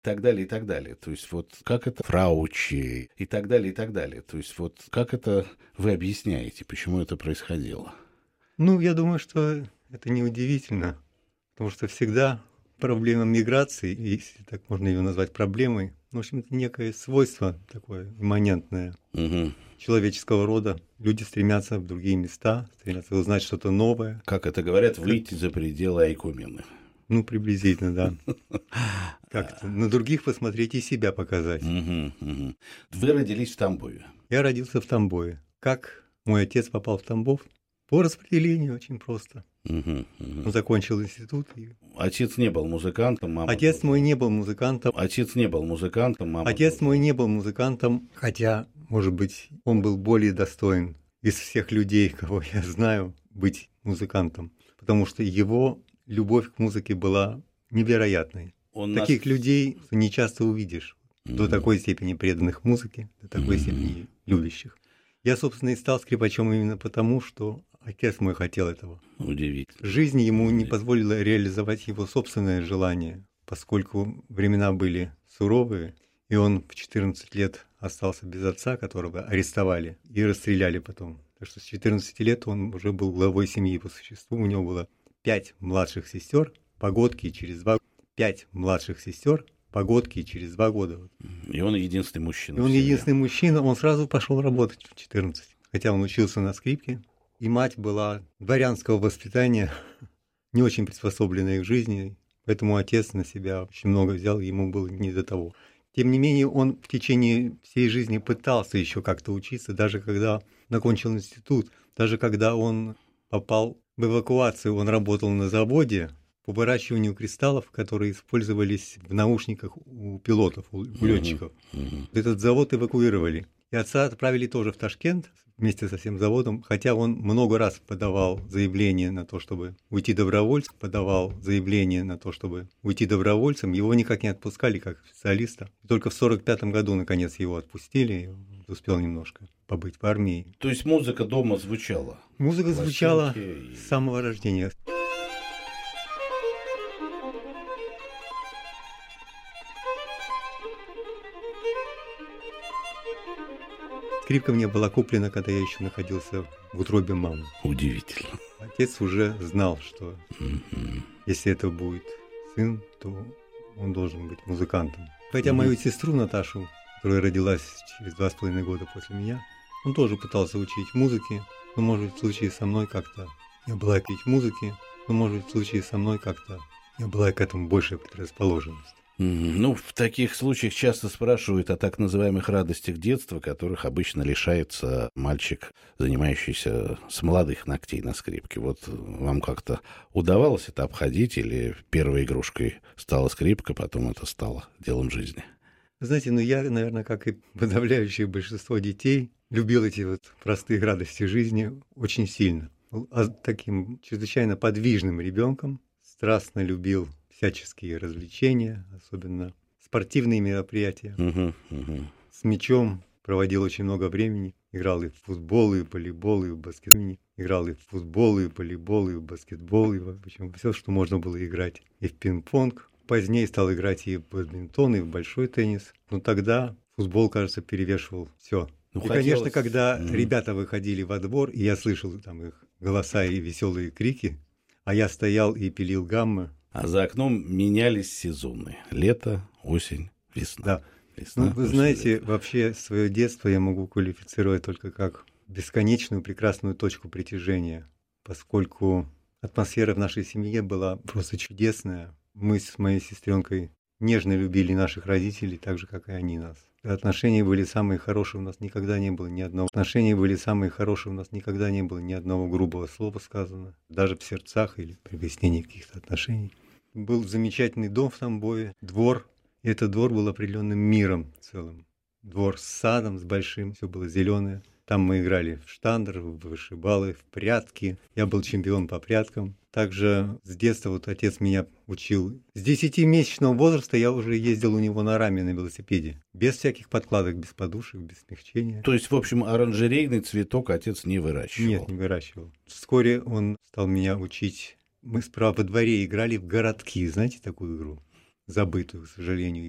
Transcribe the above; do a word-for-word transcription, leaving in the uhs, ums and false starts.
так далее, и так далее. То есть вот как это фраучи и так далее, и так далее. То есть вот как это вы объясняете, почему это происходило? Ну, я думаю, что это неудивительно, потому что всегда проблема миграции, если так можно ее назвать проблемой, в общем, это некое свойство такое имманентное Угу. человеческого рода. Люди стремятся в другие места, стремятся узнать что-то новое. Как это говорят, выйти за пределы Айкумены. Ну, приблизительно, да. Как-то на других посмотреть и себя показать. Угу, угу. Вы родились в Тамбове. Я родился в Тамбове. Как мой отец попал в Тамбов? По распределению очень просто. Угу, угу. Он закончил институт. И... Отец не был музыкантом, мама... Отец мой не был музыкантом. Отец не был музыкантом, мама... Отец мой не был музыкантом, хотя, может быть, он был более достоин из всех людей, кого я знаю, быть музыкантом. Потому что его любовь к музыке была невероятной. Он Таких нас... людей не часто увидишь. Mm-hmm. До такой степени преданных музыке, до такой mm-hmm. степени любящих. Я, собственно, и стал скрипачом именно потому, что отец мой хотел этого. Удивительно. Жизнь ему не позволила реализовать его собственное желание, поскольку времена были суровые, и он в четырнадцать лет остался без отца, которого арестовали и расстреляли потом. Так что с четырнадцати лет он уже был главой семьи по существу. У него было пять младших сестер, погодки через два пять младших сестер, погодки через два года. И он единственный мужчина. И он единственный мужчина, он сразу пошел работать в четырнадцать, хотя он учился на скрипке. И мать была дворянского воспитания, не очень приспособленная к жизни, поэтому отец на себя очень много взял, ему было не до того. Тем не менее, он в течение всей жизни пытался еще как-то учиться, даже когда закончил институт, даже когда он попал в эвакуацию, он работал на заводе по выращиванию кристаллов, которые использовались в наушниках у пилотов, у летчиков. Uh-huh. Этот завод эвакуировали. И отца отправили тоже в Ташкент вместе со всем заводом, хотя он много раз подавал заявление на то, чтобы уйти добровольцем, подавал заявление на то, чтобы уйти добровольцем, его никак не отпускали как специалиста. Только в сорок пятом году, наконец, его отпустили, и он успел немножко побыть в армии. То есть музыка дома звучала? Музыка звучала и... с самого рождения. Скрипка мне была куплена, когда я еще находился в утробе мамы. Удивительно. Отец уже знал, что mm-hmm. если это будет сын, то он должен быть музыкантом. Хотя mm-hmm. мою сестру Наташу, которая родилась через два с половиной года после меня, он тоже пытался учить музыке, но, может быть, в случае со мной как-то не была учить музыке, но, может быть, в случае со мной как-то не была к этому большая предрасположенность. Ну, в таких случаях часто спрашивают о так называемых радостях детства, которых обычно лишается мальчик, занимающийся с молодых ногтей на скрипке. Вот вам как-то удавалось это обходить, или первой игрушкой стала скрипка, потом это стало делом жизни? Знаете, ну я, наверное, как и подавляющее большинство детей, любил эти вот простые радости жизни очень сильно. Был таким чрезвычайно подвижным ребенком, страстно любил всяческие развлечения, особенно спортивные мероприятия. Uh-huh, uh-huh. С мячом проводил очень много времени. Играл и в футбол, и в волейбол, и в баскетбол. Играл и в футбол, и в волейбол, и в баскетбол, и в общем, все, что можно было играть. И в пинг-понг. Позднее стал играть и в бадминтон, и в большой теннис. Но тогда футбол, кажется, перевешивал все. Ну, и, хотелось... конечно, когда mm-hmm. ребята выходили во двор, и я слышал там их голоса и веселые крики, а я стоял и пилил гаммы. А за окном менялись сезоны. Лето, осень, весна. Да. Весна, ну, вы осень, знаете, лето. Вообще свое детство я могу квалифицировать только как бесконечную прекрасную точку притяжения, поскольку атмосфера в нашей семье была просто чудесная. Мы с моей сестренкой нежно любили наших родителей, так же, как и они нас. Отношения были самые хорошие, у нас никогда не было ни одного. Отношения были самые хорошие, у нас никогда не было ни одного грубого слова сказано, даже в сердцах или при выяснении каких-то отношений. Был замечательный дом в Тамбове, двор, и этот двор был определенным миром целым. Двор с садом, с большим, все было зеленое. Там мы играли в штандер, в вышибалы, в прятки. Я был чемпион по пряткам. Также с детства вот отец меня учил. С десятимесячного возраста я уже ездил у него на раме на велосипеде. Без всяких подкладок, без подушек, без смягчения. То есть, в общем, оранжерейный цветок отец не выращивал? Нет, не выращивал. Вскоре он стал меня учить. Мы справа во дворе играли в городки. Знаете такую игру? Забытую, к сожалению.